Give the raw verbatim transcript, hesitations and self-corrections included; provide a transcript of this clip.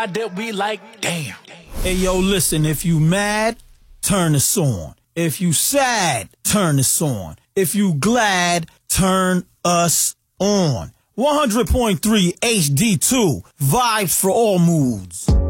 that we like, damn. Hey, yo, listen, if you mad, turn this on. If you sad, turn this on. If you glad, turn us on. one hundred point three H D two, vibes for all moods.